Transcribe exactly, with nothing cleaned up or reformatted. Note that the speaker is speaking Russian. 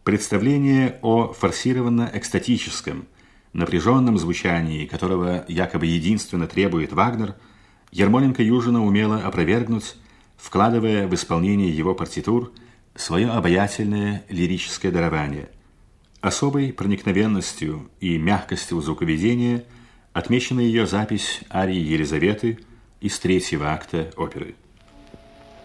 Представление о форсированно-экстатическом, напряженном звучании, которого якобы единственно требует Вагнер, Ярмоленко-Южина умела опровергнуть, вкладывая в исполнение его партитур свое обаятельное лирическое дарование. Особой проникновенностью и мягкостью звуковедения отмечена ее запись арии Елизаветы из третьего акта оперы.